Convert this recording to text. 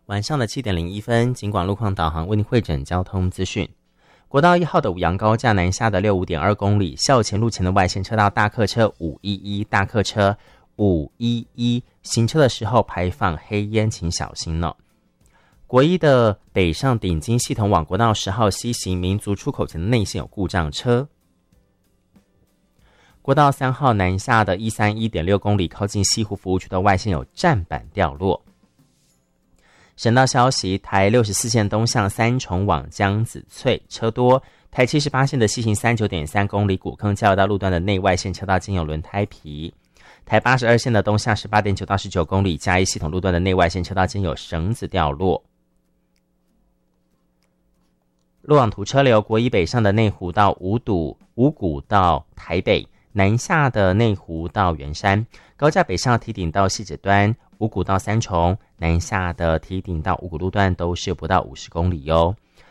晚上的7点01分，警广路况导航为您汇整交通资讯。国道1号的五杨高架南下的65.2公里，校前路前的外线车道大客车511，大客车511行车的时候排放黑烟，请小心了。国一的北上顶金系统往国道10号西行民族出口前的内线有故障车。国道3号南下的131.6公里，靠近西湖服务区的外线有站板掉落。省道消息，台64线东向三重往江子翠车多，台78线的西行39.3公里古坑交流道路段的内外线车道间有轮胎皮，台82线的东向18.9到19公里嘉义系统路段的内外线车道间有绳子掉落。路网图车流，国一北上的内湖到五股到台北，南下的内湖到圆山，高架北上堤顶到汐止端，五股到三重，南下的堤顶到五股路段都是不到50公里哟。